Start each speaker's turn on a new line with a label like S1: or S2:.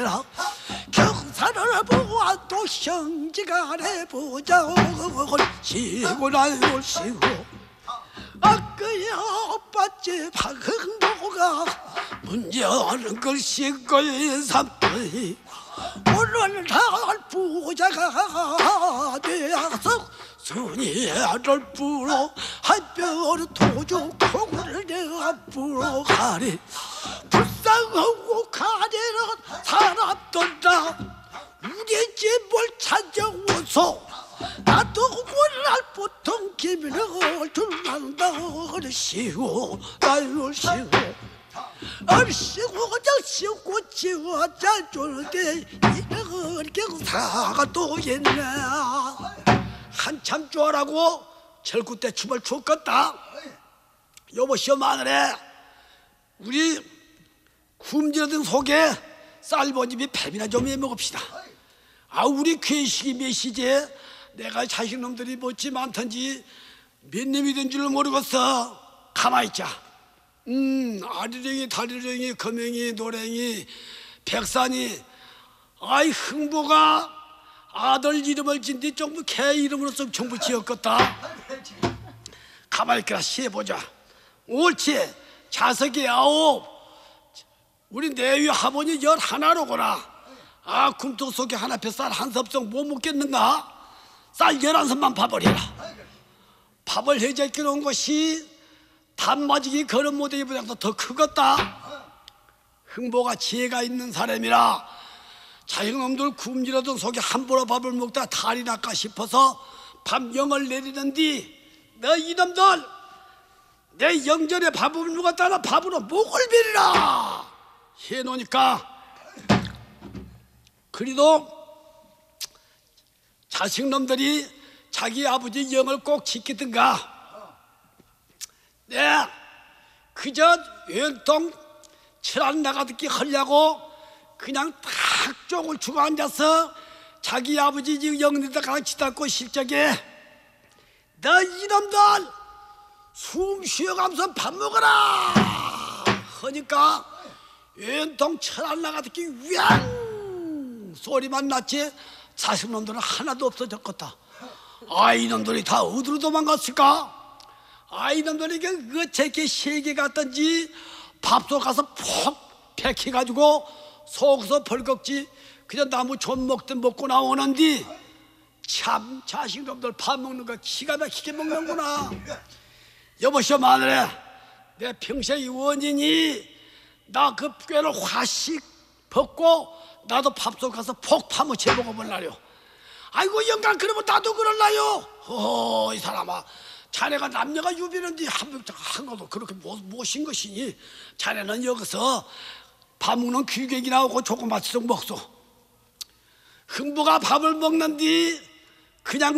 S1: 해라. 경사를 보아도 형제간에 보자 시고 날고 시고 아까야 빠지 박흥보가 문제하는 걸 시걸 삼더니 오늘 날 부자가 되어서 순이를 불어 한뼈를 도주 공을 내가 불어 가리 불쌍하고 가리는 사람들다 우리 집을 찾아오소 나도 오늘 보통 기분을 줄난다 어르시고 나를 시고 어르시고 저시고 지워자 줄때 이런 경사가 또 있네. 한참 좋아라고 절구때 춤을 췄겠다. 여보시오 마늘에 우리 굶주려든 속에 쌀버집이 뱀이나 좀 해먹읍시다. 아 우리 괴식이 몇 시제 내가 자식놈들이 뭐지 많던지 몇 놈이 줄 모르겠어. 가만있자. 아리랭이 다리랭이 거맹이 노랭이 백산이 아이 흥보가 아들 이름을 짓는데 전부 개 이름으로 좀 전부 지었겠다. 가만히 있거라. 시해보자. 옳지. 자석이 9 우리 내위 하모니 11로구나. 아 굼통 속에 하나 펴 쌀 한 섭성 못 먹겠는가? 쌀 11섭만 밥을 해라. 밥을 해제끼 놓은 것이 단마지기 그런 모델보다 더 크겠다. 흥보가 지혜가 있는 사람이라 자식놈들 굶주려던 속에 함부로 밥을 먹다 탈이 날까 싶어서 밤영을 내리는디 너 이놈들 내 영전에 밥을 먹었다나 밥으로 목을 베리라 해놓으니까 그래도 자식놈들이 자기 아버지 영을 꼭 지키든가 네 그저 연통 철안 나가듣기 하려고 그냥 탁 쪽을 주고 앉아서 자기 아버지 영리다 같이 닦고 실적에 너 이놈들 숨 쉬어가면서 밥 먹어라 하니까 연통 철안 나가듣기 위앙 소리만 났지 자식놈들은 하나도 없어졌겠다. 아 이놈들이 다 어디로 도망갔을까? 아 이놈들이 그 제게 세계 갔던지 밥솥 가서 푹 패키가지고 속서 벌컥지 그냥 나무 좀 먹든 먹고 나오는디 참 자식놈들 밥 먹는 거 기가 막히게 먹는구나. 여보시오 마늘에 내 평생 원인이 나 그 꾀를 화씩 벗고 나도 밥솥 가서 폭 파묻혀 먹어볼라요. 아이고 영감 그러면 나도 그럴라요. 이 사람아 자네가 남녀가 유비는데 한 것도 그렇게 모신 것이니 자네는 여기서 밥 먹는 귀객이 나오고 조그맣게 좀 먹소. 흥부가 밥을 먹는디 그냥